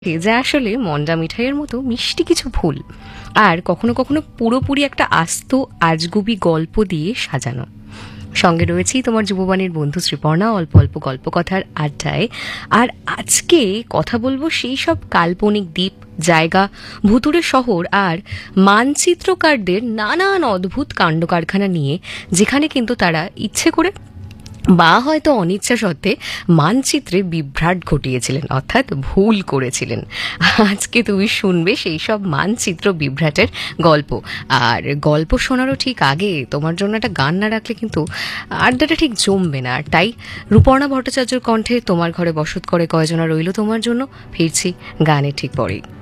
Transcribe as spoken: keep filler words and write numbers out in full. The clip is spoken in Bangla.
যা আসলে মন্ডা মিঠাইয়ের মতো মিষ্টি কিছু ফুল, আর কখনো কখনো পুরোপুরি একটা আস্ত আজগুবি গল্প দিয়ে সাজানো। সঙ্গে রয়েছি তোমার যুববাণীর বন্ধু শ্রীপর্ণা, অল্প অল্প গল্প কথার আড্ডায়। আর আজকে কথা বলবো সেই সব কাল্পনিক দ্বীপ, জায়গা, ভুতুড়ে শহর আর মানচিত্রকারদের নানান অদ্ভুত কাণ্ড কারখানা নিয়ে, যেখানে কিন্তু তারা ইচ্ছে করে বা হয়তো অনিচ্ছা সত্ত্বে মানচিত্রে বিভ্রাট ঘটিয়েছিলেন, অর্থাৎ ভুল করেছিলেন। আজকে তুমি শুনবে সেই সব মানচিত্র বিভ্রাটের গল্প। আর গল্প শোনারও ঠিক আগে তোমার জন্য একটা গান না রাখলে কিন্তু আড্ডাটা ঠিক জমবে না। আর তাই রূপর্ণা ভট্টাচার্যের কণ্ঠে তোমার ঘরে বসত করে কয়জনা রইল তোমার জন্য ফিরছি গানের ঠিক পরেই।